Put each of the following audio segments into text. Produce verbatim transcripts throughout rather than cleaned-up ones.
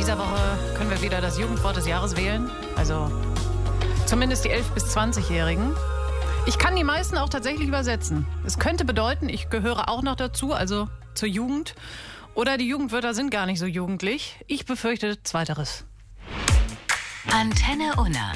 dieser Woche können wir wieder das Jugendwort des Jahres wählen. Also zumindest die elf- bis zwanzig-Jährigen. Ich kann die meisten auch tatsächlich übersetzen. Es könnte bedeuten, ich gehöre auch noch dazu, also zur Jugend. Oder die Jugendwörter sind gar nicht so jugendlich. Ich befürchte Zweiteres. Antenne Unna.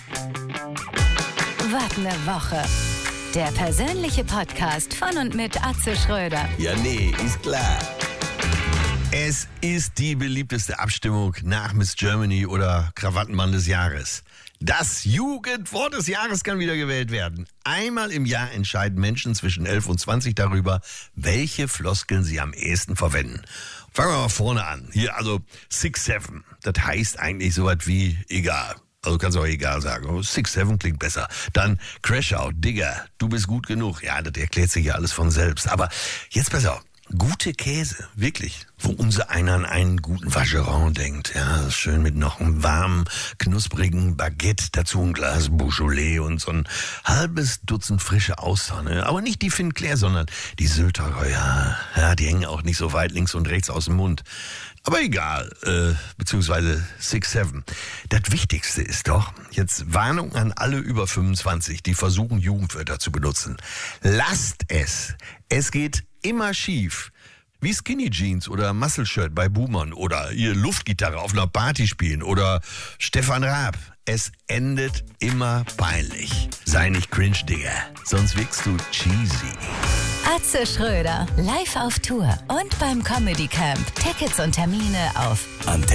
Was ne Woche. Der persönliche Podcast von und mit Atze Schröder. Ja, nee, ist klar. Es ist die beliebteste Abstimmung nach Miss Germany oder Krawattenmann des Jahres. Das Jugendwort des Jahres kann wieder gewählt werden. Einmal im Jahr entscheiden Menschen zwischen elf und zwanzig darüber, welche Floskeln sie am ehesten verwenden. Fangen wir mal vorne an. Hier, also six seven. Das heißt eigentlich so was wie egal. Also kannst du auch egal sagen. six seven klingt besser. Dann Crash Out, Digger, du bist gut genug. Ja, das erklärt sich ja alles von selbst. Aber jetzt pass auf. Gute Käse, wirklich. Wo unser einer an einen guten Vacheron denkt. Ja, schön mit noch einem warmen, knusprigen Baguette, dazu ein Glas Beaujolais und so ein halbes Dutzend frische Austern. Aber nicht die Finclair, sondern die Sylter Royal. Ja, die hängen auch nicht so weit links und rechts aus dem Mund. Aber egal, äh, beziehungsweise six seven. Das Wichtigste ist doch, jetzt Warnung an alle über fünfundzwanzig, die versuchen, Jugendwörter zu benutzen. Lasst es. Es geht immer schief. Wie Skinny Jeans oder Muscle Shirt bei Boomern oder ihr Luftgitarre auf einer Party spielen oder Stefan Raab. Es endet immer peinlich. Sei nicht cringe, Digga, sonst wirkst du cheesy. Atze Schröder, live auf Tour und beim Comedy Camp. Tickets und Termine auf Antenne.